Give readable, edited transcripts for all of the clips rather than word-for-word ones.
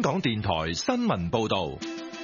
港電台新聞報道。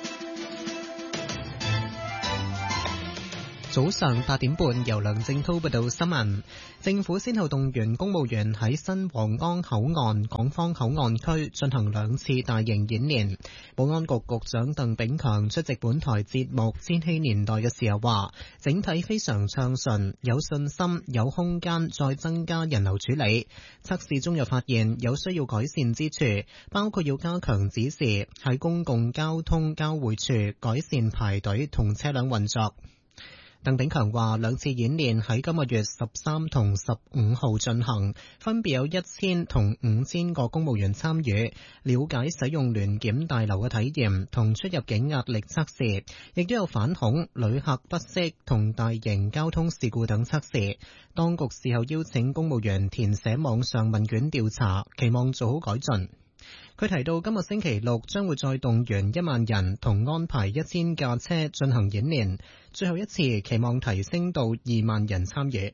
早上8點半，由梁正滔報道新聞。政府先後動員公務員喺新皇崗口岸、港方口岸區進行2次大型演練。保安局局長鄧炳強出席本台節目《千禧年代》嘅時候話，整體非常暢順，有信心、有空間再增加人流處理。測試中又發現有需要改善之處，包括要加強指示，喺公共交通交匯處改善排隊同車輛運作。鄧炳強話，2次演練喺今個月13同15號進行，分別有1000同5000個公務員參與，了解使用聯檢大樓嘅體驗同出入境壓力測試，亦都有反恐、旅客不適同大型交通事故等測試。當局事後邀請公務員填寫網上問卷調查，期望做好改進。佢提到今個星期六將會再動員1萬人同安排1000架車進行演練，最後一次期望提升到2萬人參與。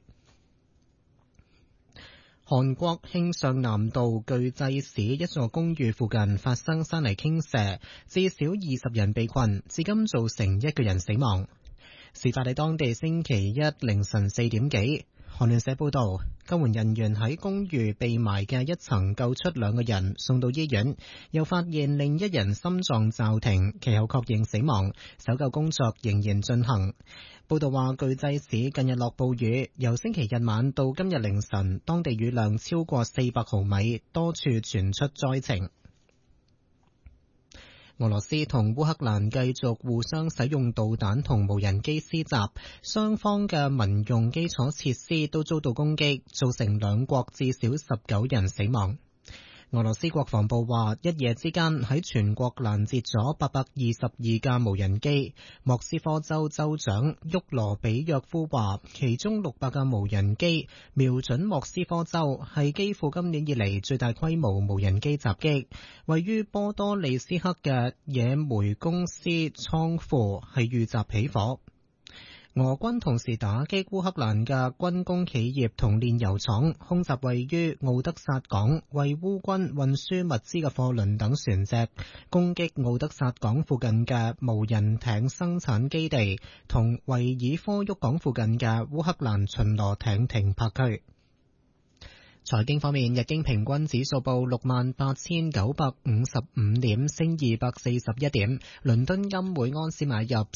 韓國慶尚南道巨濟市一座公寓附近發生山泥傾瀉，至少20人被困，至今造成1個人死亡。事發喺當地星期一凌晨4點幾。韓聯社報道，救援人員喺公寓被埋嘅一層救出2個人，送到醫院，又發現另一人心臟驟停，其後確認死亡。搜救工作仍然進行。報道話，巨濟市近日落暴雨，由星期日晚到今日凌晨，當地雨量超過400毫米，多處傳出災情。俄羅斯同烏克蘭繼續互相使用導彈同無人機施襲，雙方嘅民用基礎設施都遭到攻擊，造成兩國至少19人死亡。俄羅斯國防部話，一夜之間喺全國攔截咗822架無人機。莫斯科州州長沃羅比約夫話，其中600架無人機瞄準莫斯科州，係基輔今年以嚟最大規模無人機襲擊。位於波多利斯克嘅野煤公司倉庫係遇襲起火。俄軍同時打擊烏克蘭嘅軍工企業同煉油廠，空襲位於奧德薩港為烏軍運輸物資嘅貨輪等船隻，攻擊奧德薩港附近嘅無人艇生產基地同維爾科沃港附近嘅烏克蘭巡邏艇停泊區。財經方面，日經平均指數報68,955點，升241點。倫敦金每盎司買入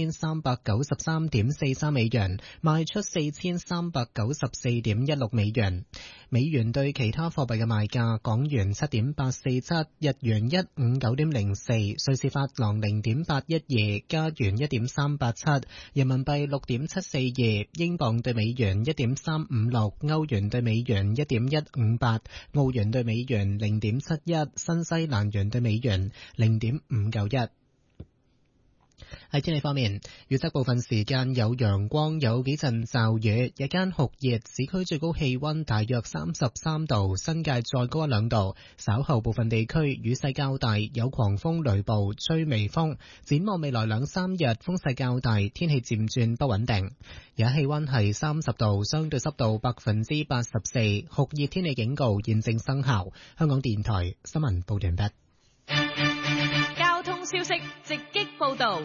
4393.43美元，賣出4394.16美元。美元對其他貨幣嘅賣價：港元7.847，日元159.04，瑞士法郎0.812，加元1.387，人民幣6.742，英鎊對美元1.356，歐元對美元1.158，澳元對美元0.71，新西蘭元對美元0.591。喺天氣方面，預測部分時間有陽光，有幾陣驟雨，日間酷熱，市區最高氣溫大約33度，新界再高1-2度。稍後部分地區雨勢較大，有狂風雷暴，吹微風。展望未來2-3日風勢較大，天氣漸轉不穩定。而家氣溫係30度，相對濕度84%，酷熱天氣警告現正生效。香港電台新聞報完畢。 交通消息直擊報道。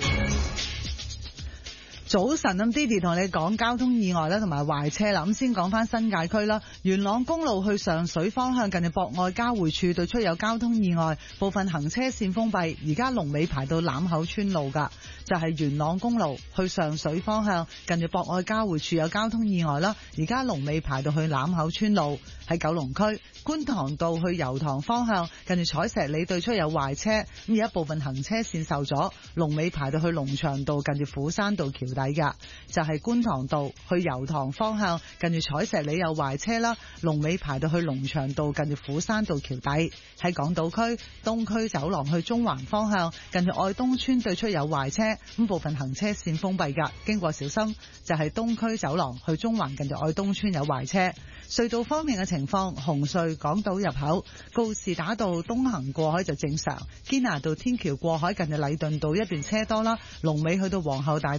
早晨，咁 Didi 同你講交通意外啦，同埋壞車啦。咁先講翻新界區啦，元朗公路去上水方向近住博愛交匯處對出有交通意外，部分行車線封閉，而家龍尾排到欖口村路噶。就係元朗公路去上水方向近住博愛交匯處有交通意外啦，而家龍尾排到去欖口村路。喺九龍區觀塘道去油塘方向近住彩石里對出有壞車，咁而一部分行車線受阻，龍尾排到去龍翔道近住虎山道橋底㗎。就係觀塘道去油塘方向近住彩石里有壞車啦，龍尾排到去龍翔道近住虎山道橋底。喺港島區東區走廊去中環方向近住愛東村對出有壞車，咁部分行車線封閉㗎，經過小心。就係東區走廊去中環近住愛東村有壞車。隧道方面嘅情況，紅隧港島入口告士打道東行過海就正常，堅拿道天橋過海近住禮頓道一段車多啦，龍尾去到皇后大道東。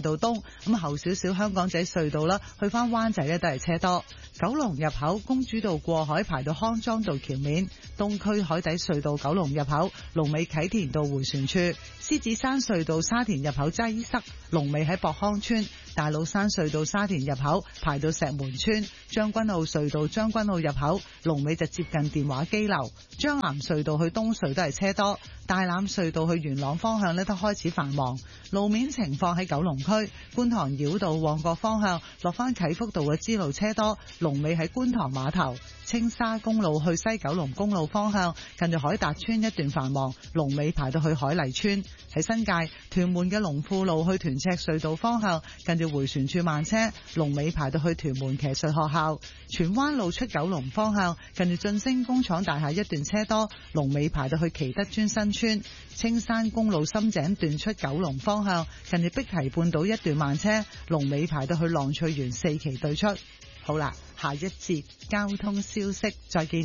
咁後少少香港仔隧道啦，去翻灣仔呢都係車多。九龍入口公主道過海排到康莊道橋面，東區海底隧道九龍入口龍尾啟田道迴旋處，獅子山隧道沙田入口擠塞，龍尾喺博康村。大老山隧道沙田入口排到石門村，將軍澳隧道將軍澳入口龍尾就接近電話機樓，將南隧道去東隧都係車多，大欖隧道去元朗方向呢都開始繁忙。路面情況喺九龍區觀塘繞道旺角方向落翻啟福道嘅支路車多，龍尾喺觀塘碼頭。青沙公路去西九龍公路方向近住海達村一段繁忙，龍尾排到去海麗村。喺新界屯門嘅龍富路去屯赤隧道方向近住迴旋處慢車，龍尾排到去屯門騎術學校。荃灣路出九龍方向近住晉升工廠大廈一段車多，龍尾排到去祈德邨新村。青山公路深井段出九龍方向近住碧堤半島一段慢車，龍尾排到去浪翠園4期對出。好啦，下一節交通消息再見。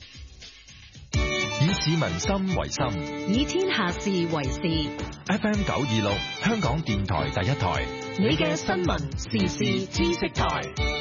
以市民心為心， 以天下事為事。 FM 926香港電台第一台， 你嘅新聞時事知識台。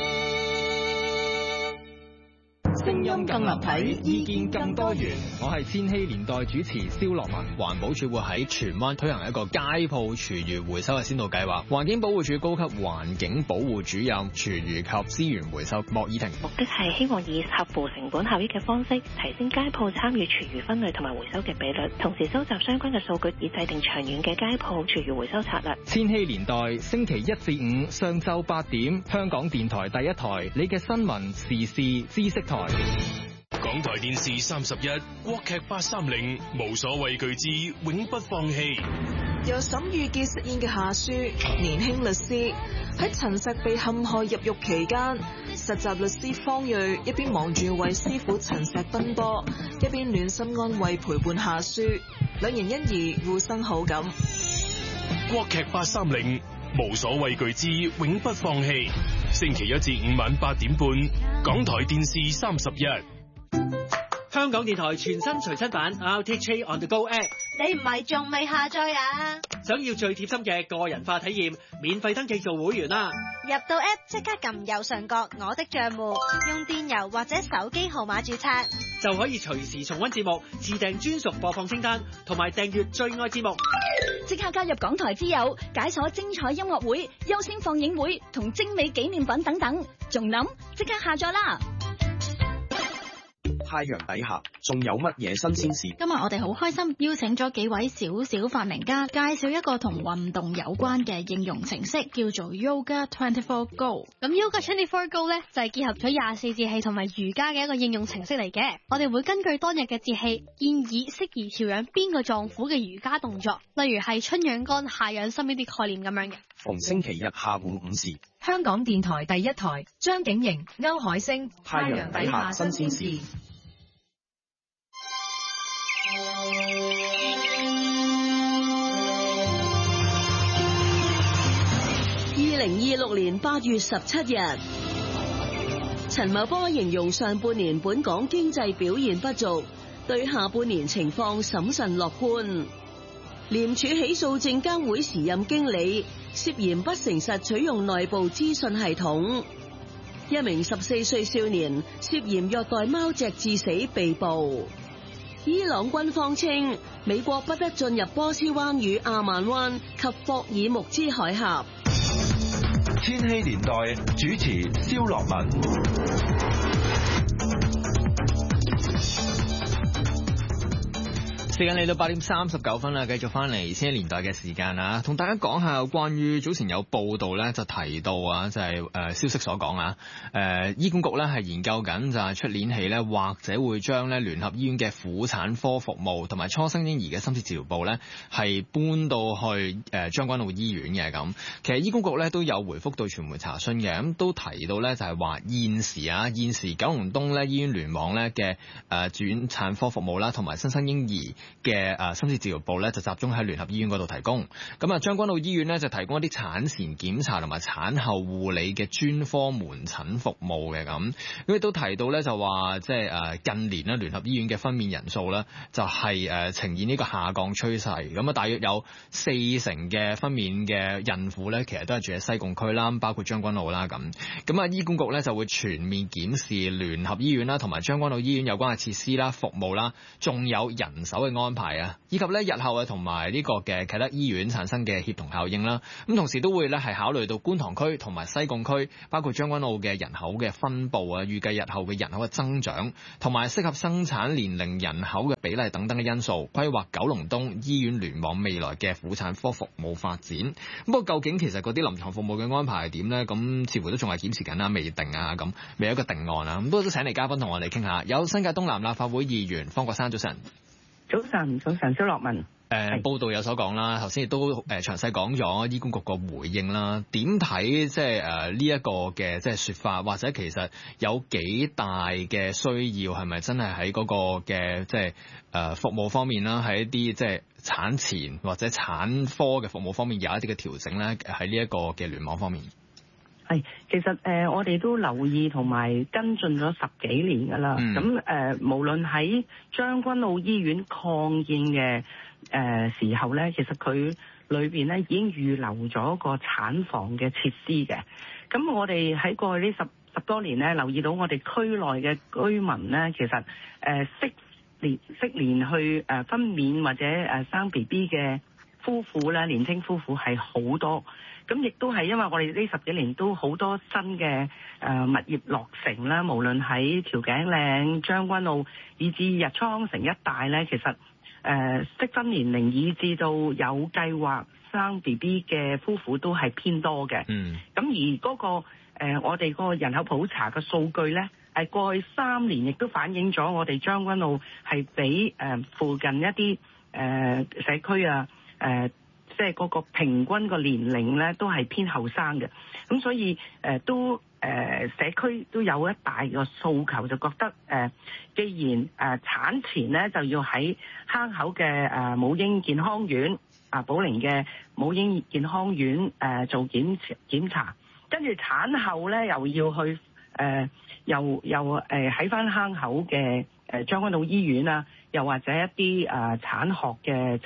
聲音更立體，意見更多元。 我係千禧年代主持蕭樂文。環保署會喺荃灣推行一個街鋪廚餘回收嘅先導計劃。環境保護署高級環境保護主任廚餘及資源回收莫以婷。 目的係希望以合乎成本效益嘅方式，提升街鋪參與廚餘分類同埋回收嘅比率，同時收集相關嘅數據，以制定長遠嘅街鋪廚餘回收策略。 千禧年代星期1至5上晝8點，香港電台第一台，你嘅新聞時事知識台。 港台電視31國劇830無所畏懼之永不放棄。 由沈玉潔飾演嘅夏書，年輕律師喺陳石被陷害入獄期間，實習律師方睿一邊忙住為師傅陳石奔波，一邊暖心安慰陪伴夏書，兩人因而互生好感。 國劇830無所畏懼之永不放棄，星期1至5晚8點半，港台電視31。 香港電台全新隨身版 RTHK On The Go App， 你唔係仲未下載啊？ 想要最貼心嘅個人化體驗，免費登記做會員啦！ 入到 App 即刻撳右上角我的帳戶，用電郵或者手機號碼註冊， 就可以隨時重溫節目，自訂專屬播放清單，同埋訂閱最愛節目。 即刻加入港台之友，解鎖精彩音樂會、優先放映會同精美紀念品等等，仲諗即刻下載啦！ 太陽底下仲有乜嘢新鮮事？ 今日我哋好開心邀請咗幾位小發明家，介紹一個同運動有關嘅應用程式，叫做 Yoga 24 Go。 咁 Yoga 24 Go 咧就係結合咗24節氣同埋瑜伽嘅一個應用程式嚟嘅。我哋會根據當日嘅節氣，建議適宜調養邊個臟腑嘅瑜伽動作，例如係春養肝、夏養心呢啲概念咁樣嘅。 逢星期日下午5時， 香港電台第一台，張景瑩、歐海星， 太陽底下新鮮事。 2026年8月17日，陳茂波形容上半年本港經濟表現不俗，對下半年情況審慎樂觀。廉署起訴證監會時任經理涉嫌不誠實取用內部資訊系統，一名14歲少年涉嫌虐待貓隻致死被捕。伊朗軍方稱美國不得進入波斯灣與阿曼灣及霍爾木茲海峽。 千禧年代主持蕭樂文。 時間嚟到8點39分啦，繼續翻嚟千禧年代嘅時間啊，同大家講下關於早前有報道咧，就提到啊，就係消息所講啊，醫管局咧係研究緊就係出年起咧，或者會將咧聯合醫院嘅婦產科服務同埋初生嬰兒嘅深切治療部咧係搬到去將軍澳醫院嘅咁。其實醫管局咧都有回覆到傳媒查詢嘅，咁都提到咧就係話現時九龍東咧醫院聯網咧嘅轉產科服務啦，同埋新生嬰兒嘅深切治療部咧就集中喺聯合醫院嗰度提供。咁啊將軍澳醫院咧就提供一啲產前檢查同埋產後護理嘅專科門診服務嘅咁。咁亦都提到咧就話即係近年咧聯合醫院嘅分娩人數咧就係呈現呢個下降趨勢。咁啊大約有40%嘅分娩嘅孕婦咧其實都係住喺西貢區啦，包括將軍澳啦咁。咁啊醫管局咧就會全面檢視聯合醫院啦同埋將軍澳醫院有關嘅設施啦、服務啦，仲有人手嘅安排啊，以及咧日後啊同埋呢個嘅啟德醫院產生嘅協同效應啦。咁同時都會咧係考慮到觀塘區同埋西貢區，包括將軍澳嘅人口嘅分佈啊，預計日後嘅人口嘅增長，同埋適合生產年齡人口嘅比例等等嘅因素，規劃九龍東醫院聯網未來嘅婦產科服務發展。不過究竟其實嗰啲臨床服務嘅安排係點呢？咁似乎都仲係檢視緊啦，未定啊，咁未有一個定案啊。咁不過都請嚟嘉賓同我哋傾下，有新界東南立法會議員方國珊，早晨。 早晨，蕭樂文。 報道有所講啦，頭先亦都詳細講咗醫管局個回應啦。點睇即係呢一個嘅即係説法，或者其實有幾大嘅需要，係咪真係喺嗰個嘅即係服務方面啦，喺一啲即係產前或者產科嘅服務方面有一啲嘅調整咧？喺呢一個嘅聯網方面。 係，其實我哋都留意同埋跟進咗10幾年㗎啦。咁無論喺將軍澳醫院擴建嘅時候咧，其實佢裏邊咧已經預留咗個產房嘅設施嘅。咁我哋喺過去呢十多年咧，留意到我哋區內嘅居民咧，其實適年去分娩或者生 BB 嘅夫婦咧，年輕夫婦係好多。咁亦都係因為我哋呢10幾年都好多新嘅物業落成啦，無論喺調景嶺、將軍澳以至日出康城一帶咧，其實適婚年齡以至到有計劃生 BB 嘅夫婦都係偏多嘅。咁而嗰個我哋個人口普查嘅數據咧，係過去3年亦都反映咗我哋將軍澳係比附近一啲社區啊即係嗰個平均個年齡咧都係偏後生嘅。咁所以社區都有一大個訴求，就覺得既然產前咧就要喺坑口嘅母嬰健康院寶靈嘅母嬰健康院做檢查，跟住產後咧又要去又喺翻坑口嘅將軍澳醫院啊，又或者一啲產學嘅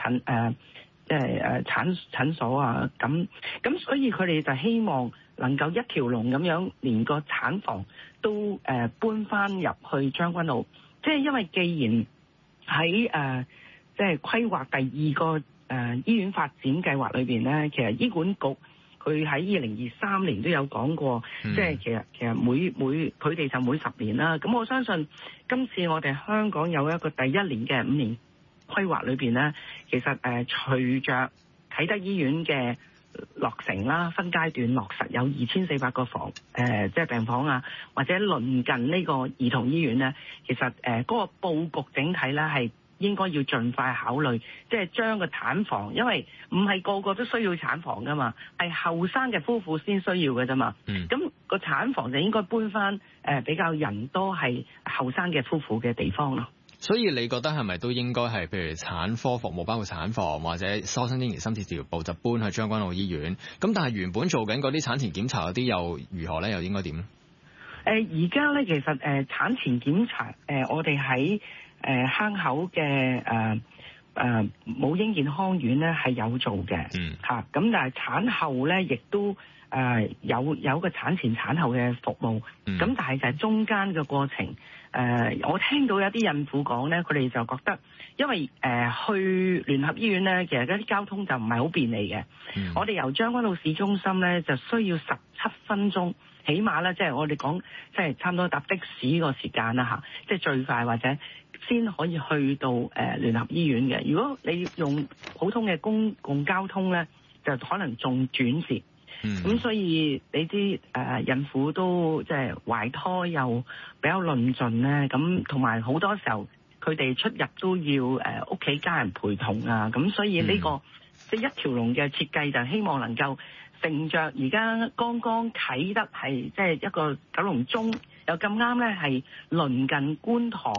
診所啊，咁所以佢哋就希望能夠一條龍咁樣，連個產房都搬翻入去將軍澳。即係因為既然喺即係規劃第2個醫院發展計劃裏邊咧，其實醫管局佢喺2023年都有講過，即係其實每佢哋就每10年啦。咁我相信今次我哋香港有一個第1年嘅5年規劃裏邊咧，其實隨着啟德醫院嘅落成啦，分階段落實有2400個房即係病房啊，或者鄰近呢個兒童醫院咧，其實嗰個佈局整體咧係應該要盡快考慮，即係將個產房，因為唔係個個都需要產房噶嘛，係後生嘅夫婦先需要嘅啫嘛。咁個產房就應該搬翻比較人多係後生嘅夫婦嘅地方咯。 所以你覺得係咪都應該係譬如產科服務，包括產房或者疏生嬰兒深切治療部就搬去將軍澳醫院？咁但係原本做緊嗰啲產前檢查嗰啲又如何咧？又應該點咧？ 而家咧其實產前檢查我哋喺坑口嘅母嬰健康院咧係有做嘅。咁但係產後咧亦都有個產前產後嘅服務。咁但係就係中間嘅過程。我聽到有啲孕婦講咧，佢哋就覺得，因為去聯合醫院咧，其實嗰啲交通就唔係好便利嘅。我哋由將軍澳市中心咧，就需要17分鐘，起碼咧，即係我哋講，即係差唔多搭的士個時間啦嚇，即係最快或者先可以去到聯合醫院嘅。如果你用普通嘅公共交通咧，就可能仲轉接。咁所以你知孕婦都即係懷胎又比較論盡咧，咁同埋好多時候佢哋出入都要屋企家人陪同啊，咁所以呢個即係一條龍嘅設計就希望能夠乘着而家剛剛啟德係即係一個九龍中又咁啱咧係鄰近觀塘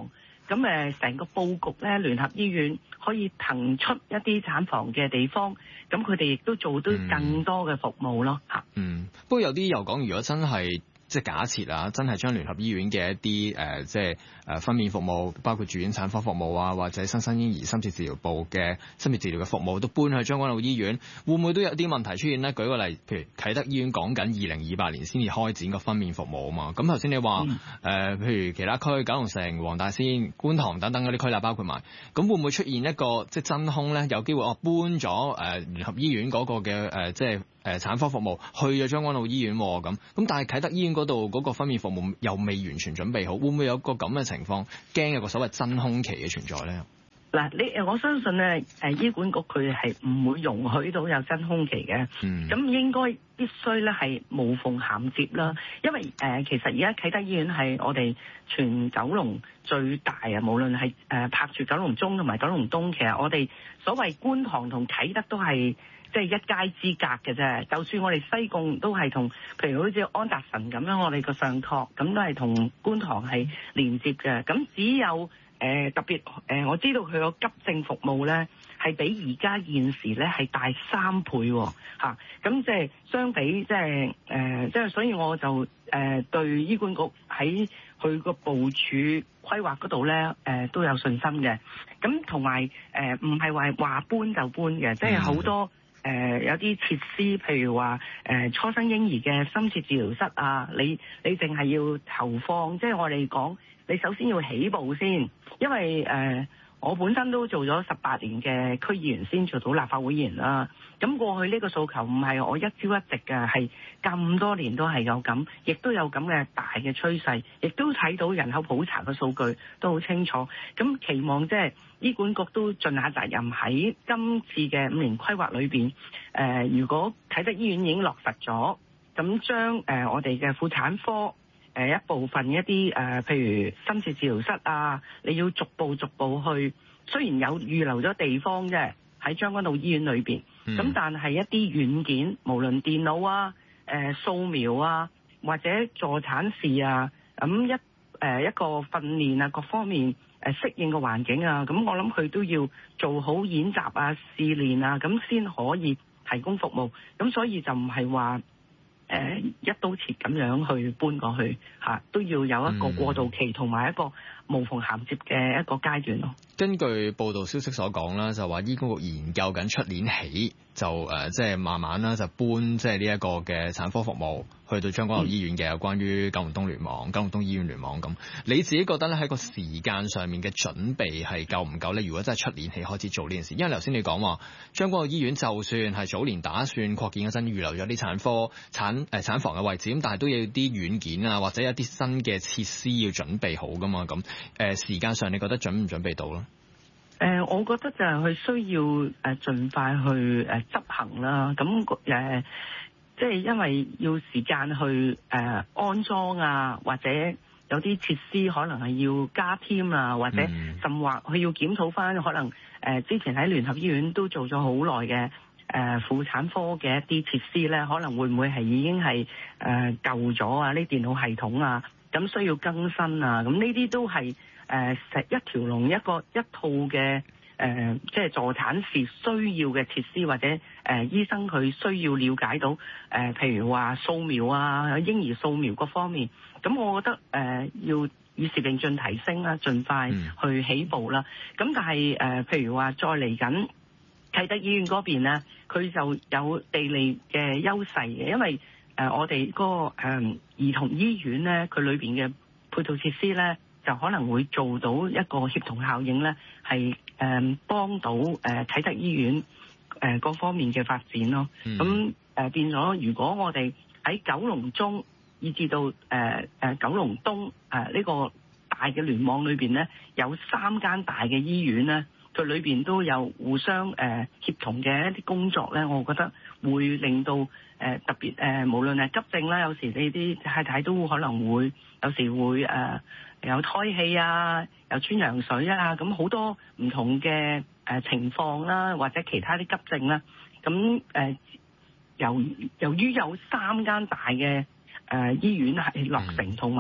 咁成個佈局咧，聯合醫院可以騰出一啲產房嘅地方，咁佢哋亦都做到更多嘅服務咯嚇。 不過有啲又講，如果真係即係假設啊，真係將聯合醫院嘅一啲即係分娩服務，包括住院產科服務啊，或者新生嬰兒深切治療部嘅深切治療嘅服務，都搬去將軍澳醫院，會唔會都有啲問題出現呢？舉個例，譬如啟德醫院講緊2028年先至開展個分娩服務啊嘛。咁頭先你話譬如其他區，九龍城、黃大仙、觀塘等等嗰啲區啦，包括埋，咁會唔會出現一個即係真空咧？有機會搬咗聯合醫院嗰個嘅即係產科服務去咗將軍澳醫院咁，但係啟德醫院嗰度嗰個分娩服務又未完全準備好，會唔會有個咁嘅情況？驚有個所謂真空期嘅存在咧？ 嗱，我相信咧，醫管局佢係唔會容許到有真空期嘅。咁應該必須咧係無縫銜接啦。因為其實而家啟德醫院係我哋全九龍最大啊，無論係拍住九龍中同埋九龍東，其實我哋所謂觀塘同啟德都係即係一街之隔嘅啫。就算我哋西貢都係同，譬如好似安達臣咁樣，我哋個上托咁都係同觀塘係連接嘅。咁只有特別我知道佢個急症服務咧係比而家現時咧係大3倍嚇。咁即係相比即係所以我就對醫管局喺佢個部署規劃嗰度咧都有信心嘅。咁同埋唔係話搬就搬嘅，即係好多有啲設施，譬如話初生嬰兒嘅深切治療室啊，你淨係要投放，即係我哋講，你首先要起步先，因為我本身都做咗18年嘅區議員先做到立法會議員啦。咁過去呢個訴求唔係我一朝一夕嘅，係咁多年都係有咁，亦都有咁嘅大嘅趨勢，亦都睇到人口普查嘅數據都好清楚。咁期望即係醫管局都盡下責任喺今次嘅5年規劃裏邊，如果啟德醫院已經落實咗，咁將我哋嘅婦產科一部分一啲譬如深切治療室啊，你要逐步去，雖然有預留咗地方啫喺將軍澳醫院裏邊，咁但係一啲軟件，無論電腦啊、掃描啊，或者助產士啊，咁一個訓練啊，各方面適應個環境啊，咁我諗佢都要做好演習啊、試練啊，咁先可以提供服務。咁所以就唔係話一刀切咁樣去搬過去嚇，都要有一個過渡期同埋一個無縫銜接嘅一個階段咯。 根據報道消息所講啦，就話醫管局研究緊出年起就即係慢慢啦，就搬即係呢一個嘅產科服務去到將軍澳醫院嘅，有關於九龍東聯網、九龍東醫院聯網咁。你自己覺得咧喺個時間上面嘅準備係夠唔夠咧？如果真係出年起開始做呢件事，因為頭先你講話將軍澳醫院就算係早年打算擴建嗰陣預留咗啲產房嘅位置，咁但係都有啲軟件啊，或者有啲新嘅設施要準備好噶嘛。咁時間上你覺得準唔準備到咧？ 我覺得就係佢需要盡快去執行啦。咁即係因為要時間去安裝啊，或者有啲設施可能係要加添啊，或者甚或佢要檢討翻可能之前喺聯合醫院都做咗好耐嘅婦產科嘅一啲設施咧，可能會唔會係已經係舊咗啊？呢電腦系統啊，咁需要更新啊，咁呢啲都係一條龍一套嘅即係助產士需要嘅設施，或者醫生佢需要了解到譬如話掃描啊、嬰兒掃描各方面，咁我覺得要與時並進提升啦，盡快去起步啦。咁但係譬如話再嚟緊啟德醫院嗰邊咧，佢就有地利嘅優勢嘅，因為我哋嗰個兒童醫院咧，佢裏邊嘅配套設施咧，就可能會做到一個協同效應咧，係幫到啟德醫院各方面嘅發展咯。咁變咗，如果我哋喺九龍中以至到九龍東呢個大嘅聯網裏邊咧，有3間大嘅醫院咧，佢裏邊都有互相協同嘅一啲工作咧，我覺得會令到特別無論係急症啦，有時呢啲太太都可能會有時會有胎氣啊，有穿羊水啊，咁好多唔同嘅情況啦，或者其他啲急症啦，咁由於有3間大嘅醫院係落成同埋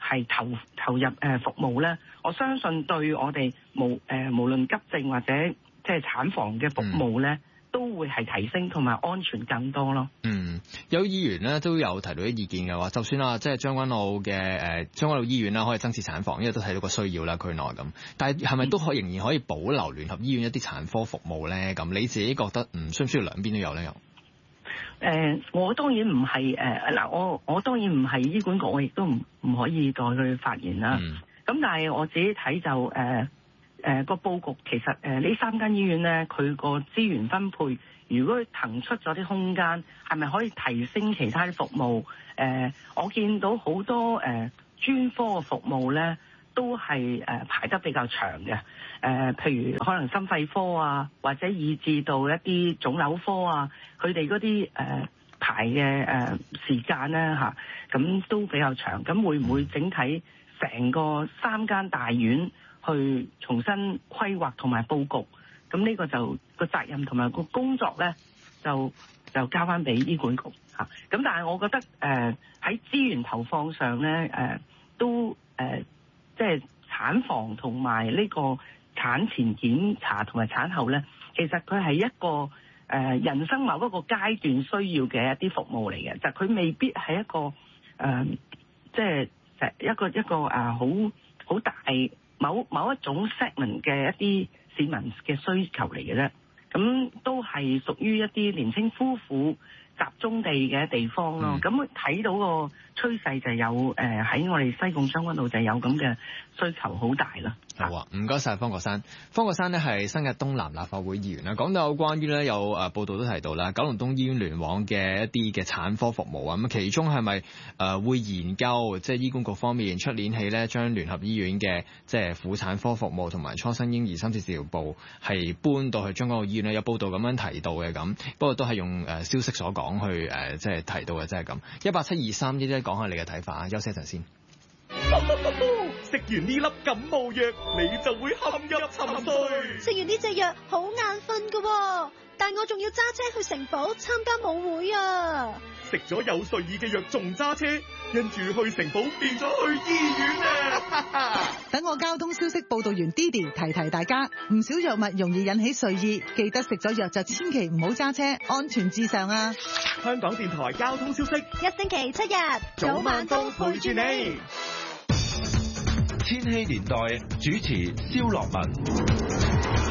係投入服務咧，我相信對我哋無論急症或者即係產房嘅服務咧，都會係提升同埋安全更多咯。 有議員咧都有提到啲意見嘅話，就算啦，即係將軍澳嘅將軍澳醫院啦，可以增設產房，因為都睇到個需要啦，區內咁。但係係咪都仍然可以保留聯合醫院一啲產科服務咧？咁你自己覺得需唔需要兩邊都有咧？又？ 我當然唔係我當然唔係醫管局，我亦都唔可以代佢發言啦。咁但係我自己睇就個佈局其實呢3間醫院咧，佢個資源分配，如果佢騰出咗啲空間，係咪可以提升其他啲服務？我見到好多專科嘅服務咧，都係排得比較長嘅。譬如可能心肺科啊，或者以至到一啲腫瘤科啊，佢哋嗰啲排嘅時間咧咁都比較長。咁會唔會整體成個3間大院去重新規劃同埋佈局？咁呢個就個責任同埋個工作咧，就交翻俾醫管局咁但係我覺得喺資源投放上咧，都即係產房同埋呢個產前檢查同埋產後咧，其實佢係一個人生某一個階段需要嘅一啲服務嚟嘅，就佢未必係一個即係一個好大某一種 segment 嘅一啲市民嘅需求嚟嘅啫。咁都係屬於一啲年輕夫婦集中地嘅地方咯。咁睇到個趨勢就有喺我哋西貢將軍澳就有咁嘅需求好大啦。 好啊，唔該晒方國珊。方國珊呢係新界東南立法會議員啦。講到有關於呢有報道都提到啦，九龍東醫院聯網嘅一啲嘅產科服務啊，咁其中係咪會研究即係醫管局方面出年起呢將聯合醫院嘅即係婦產科服務同埋初生嬰兒深切治療部係搬到去將軍澳醫院呢？有報道咁樣提到嘅咁，不過都係用消息所講去即係提到嘅，即係咁。18723呢啲講下你嘅睇法啊，休息一陣先。 食完呢粒感冒藥，你就會陷入沉睡。 食完呢隻藥好眼瞓㗎，但我仲要揸車去城堡參加舞會啊！ 食咗有睡意嘅藥仲揸車，跟住去城堡變咗去醫院啊！ 等我交通消息報道員 Didi 提提大家，唔少藥物容易引起睡意，記得食咗藥就千祈唔好揸車，安全至上啊！ 香港電台交通消息， 一星期7日， 早晚都陪住你。 千禧年代主持蕭樂文。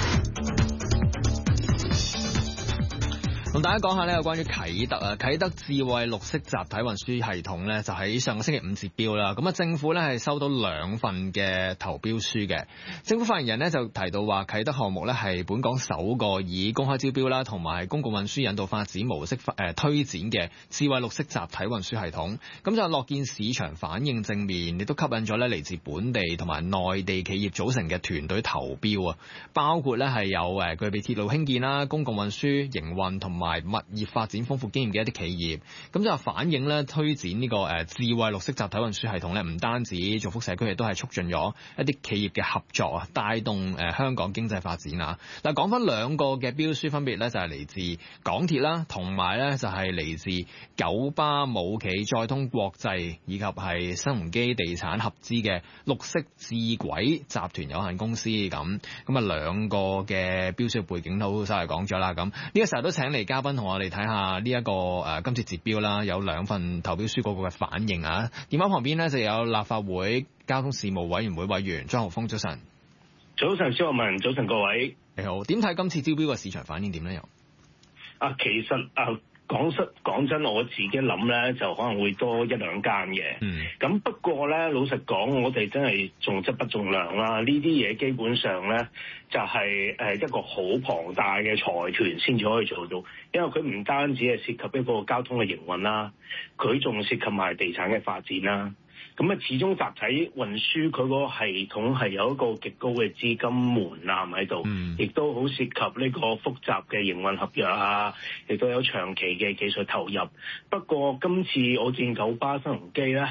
同大家講下呢，有關於啟德啊，啟德智慧綠色集體運輸系統呢，就喺上個星期5截標啦。咁啊，政府呢係收到2份嘅投標書嘅。政府發言人呢就提到話，啟德項目呢係本港首個以公開招標啦，同埋公共運輸引導發展模式推展嘅智慧綠色集體運輸系統。咁就樂見市場反應正面，亦都吸引咗呢嚟自本地同埋內地企業組成嘅團隊投標啊。包括呢係有具備鐵路興建啦、公共運輸營運同埋物業發展豐富經驗嘅一啲企業，咁就反映咧推展呢個智慧綠色集體運輸系統咧，唔單止造福社區，亦都係促進咗一啲企業嘅合作啊，帶動香港經濟發展啊。嗱，講翻2個嘅標書，分別咧就係嚟自港鐵啦，同埋咧就係嚟自九巴母企載通國際以及係新鴻基地產合資嘅綠色智軌集團有限公司咁。咁啊2個嘅標書背景都稍為講咗啦。咁呢個時候都請嚟嘉賓同我哋睇下呢一個今次截標啦，有2份投標書嗰個嘅反應啊。電話旁邊呢就有立法會交通事務委員會委員張浩鋒，早晨。 早晨，蕭樂文，早晨各位。 你好，點睇今次招標嘅市場反應點呢？又其實講真，我自己諗咧，就可能會多1-2間嘅。咁不過咧，老實講，我哋真係重質不重量啦。呢啲嘢基本上咧，就係一個好龐大嘅財團先至可以做到，因為佢唔單止係涉及一個交通嘅營運啦，佢仲涉及埋地產嘅發展啦。咁啊，始終集體運輸佢個系統係有一個極高嘅資金門檻喺度，亦都好涉及呢個複雜嘅營運合約啊，亦都有長期嘅技術投入。不過今次我見九巴新鴻基咧，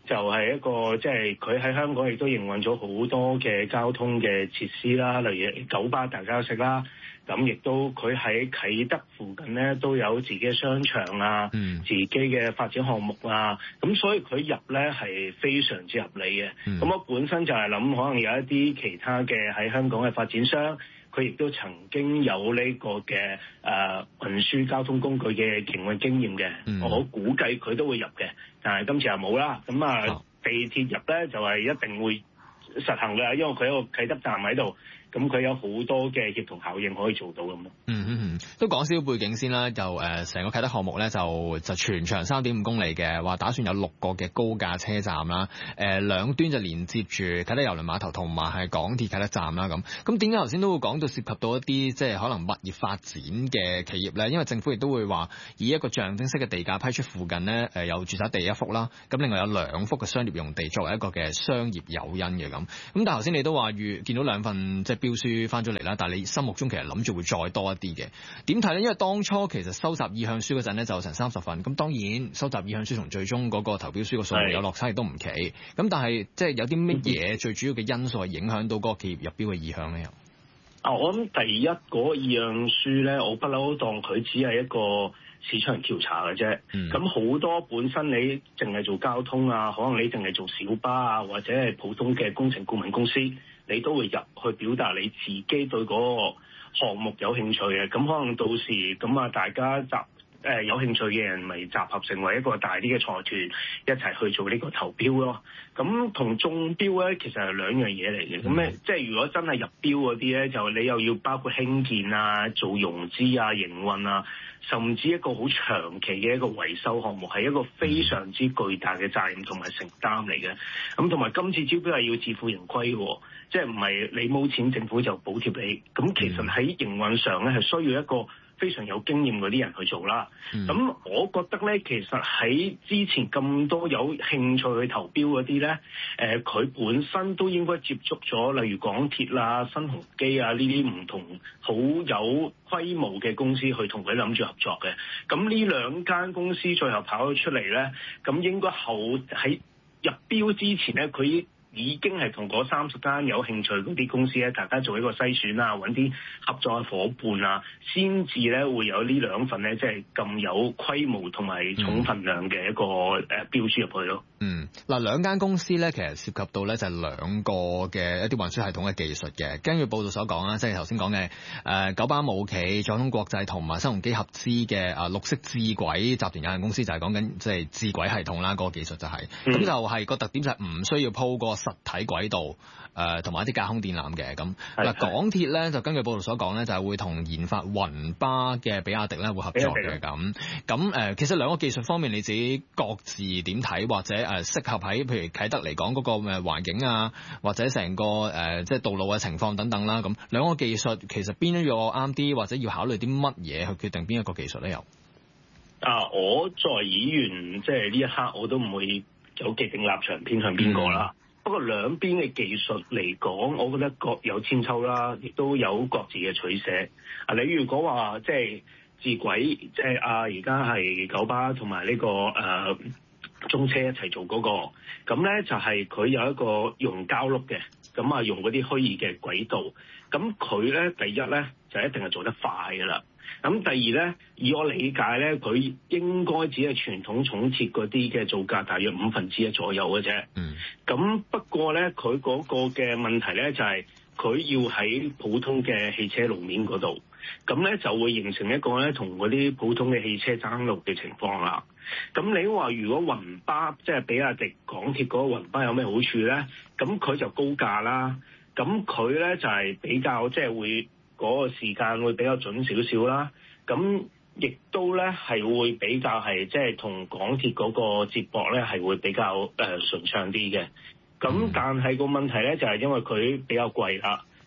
就係一個即係佢喺香港亦都營運咗好多嘅交通嘅設施啦，例如九巴大家都識啦。咁亦都佢喺啟德附近咧都有自己嘅商場啊，自己嘅發展項目啊，咁所以佢入咧係非常之合理嘅。咁我本身就係諗，可能有一啲其他嘅喺香港嘅發展商，佢亦都曾經有呢個嘅運輸交通工具嘅營運經驗嘅，我估計佢都會入嘅，但係今次又冇啦。咁地鐵入咧就係一定會實行嘅，因為佢有個啟德站喺度。咁佢有好多嘅協同效應可以做到咁咯。 都講少少背景先啦。就成個啟德項目咧就全長3.5公里嘅，話打算有6個嘅高架車站啦。兩端就連接住啟德郵輪碼頭同埋係港鐵啟德站啦。咁點解頭先都會講到涉及到一啲即係可能物業發展嘅企業咧？因為政府亦都會話以一個象徵式嘅地價批出附近咧有住宅地1幅啦。咁另外有2幅嘅商業用地作為一個嘅商業誘因嘅咁。咁但係頭先你都話見到2份即係標書翻咗嚟啦，但係你心目中其實諗住會再多一啲嘅，點睇咧？因為當初其實收集意向書嗰陣咧就成30份，咁當然收集意向書同最終嗰個投標書嘅數目有落差，亦都唔奇。咁但係即係有啲乜嘢最主要嘅因素係影響到嗰個企業入標嘅意向咧？ 我諗第一嗰個意向書咧，我不嬲當佢只係一個市場調查嘅啫。咁好多本身你淨係做交通啊，可能你淨係做小巴啊，或者係普通嘅工程顧問公司，你都會入去表達你自己對嗰個項目有興趣嘅。咁可能到時咁大家有興趣嘅人咪集合成為一個大啲嘅財團，一齊去做呢個投標咯。咁同中標咧，其實係2樣嘢嚟嘅。咁咧，即係如果真係入標嗰啲咧，就你又要包括興建啊、做融資啊、營運啊，甚至一個好長期嘅一個維修項目，係一個非常之巨大嘅責任同埋承擔嚟嘅。咁同埋今次招標係要自負盈虧嘅，即係唔係你冇錢政府就補貼你。咁其實喺營運上咧係需要一個非常有經驗嗰啲人去做啦。咁我覺得咧，其實喺之前咁多有興趣去投標嗰啲咧，佢本身都應該接觸咗，例如港鐵啊、新鴻基啊呢啲唔同好有規模嘅公司去同佢諗住合作嘅。咁呢2間公司最後跑咗出嚟咧，咁應該喺入標之前咧，佢已經係同嗰30間有興趣嗰啲公司咧，大家做一個篩選啊，揾啲合作嘅伙伴啊，先至咧會有呢2份咧，即係咁有規模同埋重份量嘅一個標書入去咯。 2間公司咧，其實涉及到咧就係2個嘅一啲運輸系統嘅技術嘅。根據報道所講啦，即係頭先講嘅九巴武企、載通國際同埋新鴻基合資嘅綠色智軌集團有限公司，就係講緊即係智軌系統啦，嗰個技術就係咁就係個特點就係唔需要鋪個實體軌道同埋一啲架空電纜嘅咁。港鐵咧就根據報道所講咧，就係會同研發雲巴嘅比亞迪咧會合作嘅咁。其實2個技術方面你自己各自點睇，或者適合喺譬如啟德嚟講嗰個環境啊，或者成個即係道路嘅情況等等啦。咁2個技術其實邊一個啱啲，或者要考慮啲乜嘢去決定邊一個技術咧？又我作為議員，即係呢一刻我都唔會有既定立場偏向邊個啦。不過兩邊嘅技術嚟講，我覺得各有千秋啦，亦都有各自嘅取捨。你如果話即係智軌，即係而家係九巴同埋呢個中車一齊做嗰個，咁咧就係佢有一個用膠轆嘅，咁用嗰啲虛擬嘅軌道，咁佢咧第一咧就一定係做得快㗎啦。咁第二咧，以我理解咧，佢應該只係傳統重鐵嗰啲嘅造價大約1/5左右嘅啫。咁不過咧，佢嗰個嘅問題咧就係佢要喺普通嘅汽車路面嗰度，咁咧就會形成一個咧同嗰啲普通嘅汽車爭路嘅情況啦。咁你話如果雲巴即係比亞迪港鐵嗰個雲巴有咩好處咧？咁佢就高價啦，咁佢咧就係比較即係會嗰個時間會比較準少少啦。咁亦都咧係會比較係即係同港鐵嗰個接駁咧係會比較順暢啲嘅。咁但係個問題咧就係因為佢比較貴啦。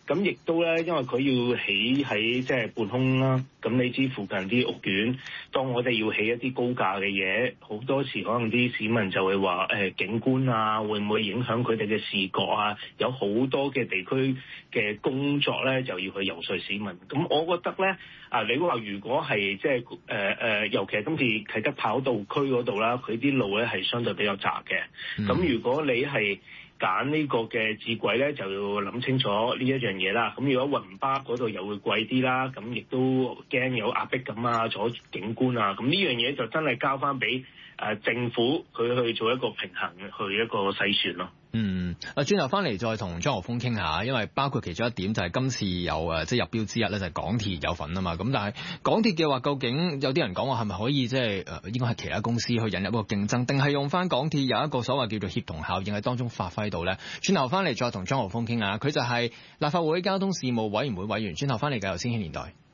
咁亦都咧，因為佢要起喺即係半空啦，咁你知附近啲屋苑，當我哋要起一啲高價嘅嘢，好多時可能啲市民就會話景觀啊，會唔會影響佢哋嘅視覺啊？有好多嘅地區嘅工作咧，就要去游說市民。咁我覺得咧，你話如果係即係尤其係今次啟德跑道區嗰度啦，佢啲路咧係相對比較窄嘅。咁如果你係揀呢個嘅智軌咧，就要諗清楚呢一樣嘢啦。咁如果雲巴嗰度又會貴啲啦，咁亦都驚有壓迫感啊，阻景觀啊。咁呢樣嘢就真係交翻俾政府佢去做一個平衡，去一個篩選咯。 轉頭翻嚟再同張學鋒傾下，因為包括其中一點就係今次有即係入標之一咧，就係港鐵有份啊嘛。咁但係港鐵嘅話，究竟有啲人講話係咪可以即係應該係其他公司去引入一個競爭，定係用翻港鐵有一個所謂叫做協同效應喺當中發揮到咧？轉頭翻嚟再同張學鋒傾下，佢就係立法會交通事務委員會委員。轉頭翻嚟繼續千禧年代。